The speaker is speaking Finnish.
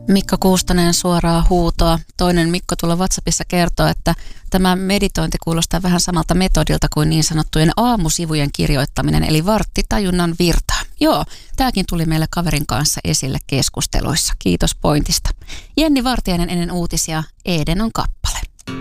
Mikko Kuustonen suoraa huutoa. Toinen Mikko tuolla WhatsAppissa kertoo, että tämä meditointi kuulostaa vähän samalta metodilta kuin niin sanottujen aamusivujen kirjoittaminen, eli varttitajunnan virtaa. Joo, tämäkin tuli meille kaverin kanssa esille keskusteluissa. Kiitos pointista. Jenni Vartiainen ennen uutisia. Eden on kappi.